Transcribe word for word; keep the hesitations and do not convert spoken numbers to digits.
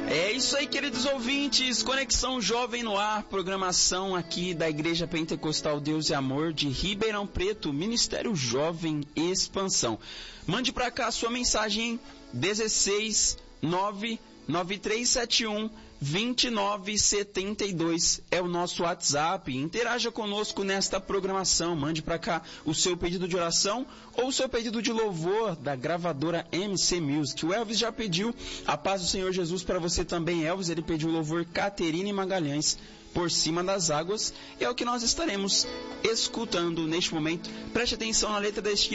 É isso aí, queridos ouvintes, Conexão Jovem no Ar, programação aqui da Igreja Pentecostal Deus e Amor de Ribeirão Preto, Ministério Jovem Expansão. Mande pra cá a sua mensagem, dezesseis nove nove três sete um dois nove sete dois é o nosso WhatsApp. Interaja conosco nesta programação. Mande para cá o seu pedido de oração ou o seu pedido de louvor da gravadora M C Music. O Elvis já pediu a paz do Senhor Jesus para você também, Elvis. Ele pediu o louvor Caterine Magalhães, Por Cima das Águas. É o que nós estaremos escutando neste momento. Preste atenção na letra deste